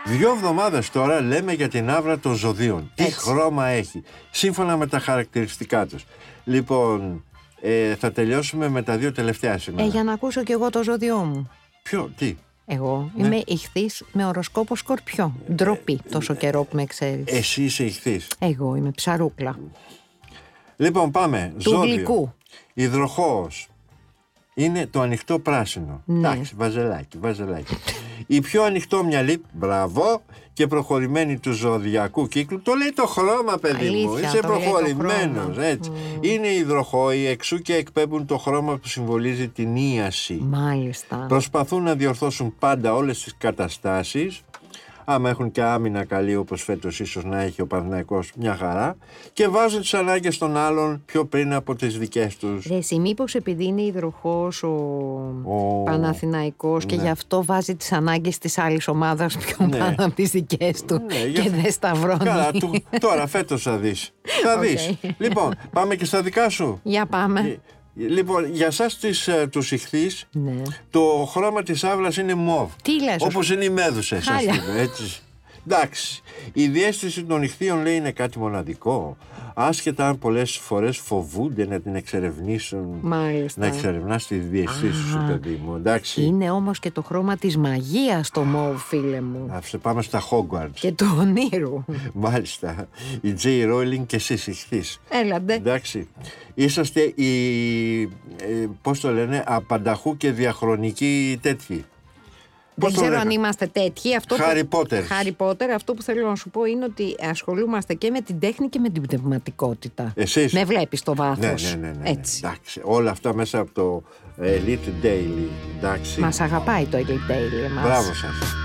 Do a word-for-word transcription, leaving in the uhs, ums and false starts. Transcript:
Δύο εβδομάδες τώρα λέμε για την άβρα των ζωδίων. Τι Έτσι. χρώμα έχει, σύμφωνα με τα χαρακτηριστικά τους. Λοιπόν, ε, θα τελειώσουμε με τα δύο τελευταία σήμερα. Ε, για να ακούσω κι εγώ το ζώδιό μου. Ποιο, τι. Εγώ Ναι. είμαι ιχθύς με οροσκόπο Σκορπιό. Ντροπή τόσο καιρό που με ξέρεις. Εσύ είσαι ιχθύς. Εγώ είμαι ψαρούκλα. Λοιπόν, πάμε. Του Ζώδιο. γλυκού. Υδροχόος. Είναι το ανοιχτό πράσινο. Ναι. Εντάξει, βαζελάκι, βαζελάκι. Η πιο ανοιχτόμυαλη, μπράβο, και προχωρημένη του ζωδιακού κύκλου. Το λέει το χρώμα, παιδί μου. Αλήθεια, Είσαι το λέει το προχωρημένος, χρώμα. έτσι. Είναι υδροχόοι, εξού και εκπέμπουν το χρώμα που συμβολίζει την ίαση. Μάλιστα. Προσπαθούν να διορθώσουν πάντα όλες τις καταστάσεις. Άμα έχουν και άμυνα καλή, όπως φέτος ίσως να έχει ο Παναθηναϊκός, μια χαρά. Και βάζουν τις ανάγκες των άλλων πιο πριν από τις δικές τους. Ρε εσύ, μήπως επειδή είναι υδροχός ο, Ο- Παναθηναϊκός και Ναι. γι' αυτό βάζει τις ανάγκες της άλλης ομάδας πιο Ναι. πάνω από τις δικές του Ναι, γι' και αυτό- δεν σταυρώνει. Καλά, του, τώρα φέτος θα δεις. Θα Οκ. δεις. Λοιπόν, πάμε και στα δικά σου. Για πάμε. Ε, Λοιπόν, για σας τις, ε, τους ιχθύς, Ναι. το χρώμα της άβρας είναι μοβ. Τι λες, Όπως είναι οι μέδουσες, ας Χάλια. πούμε, έτσι. Εντάξει, η διαίσθηση των ιχθύων λέει είναι κάτι μοναδικό. Άσχετα αν πολλές φορές φοβούνται να την εξερευνήσουν. Μάλιστα. Να εξερευνάς τη διαισθήση σου, Α, παιδί μου, εντάξει. Είναι όμως και το χρώμα της μαγείας το μόβ, φίλε μου. Ας πάμε στα Hogwarts. Και του ονείρου. Μάλιστα. Η Τζέι Ρόιλινγκ και εσείς ιχθύς. Έλαντε. Εντάξει. Είσαστε οι, ε, πώς το λένε, απανταχού και διαχρονικοί τέτοιοι. Δεν Πώς το ξέρω λένε? αν είμαστε τέτοιοι. Αυτό που- Harry Potter. Harry Potter, αυτό που θέλω να σου πω είναι ότι ασχολούμαστε και με την τέχνη και με την πνευματικότητα. Εσείς. Με βλέπεις το Ναι, βάθος. ναι, ναι, ναι, ναι. Έτσι. Εντάξει. Όλα αυτά μέσα από το Elite Daily. Εντάξει. Μας αγαπάει το Elite Daily εμάς. Μπράβο σας.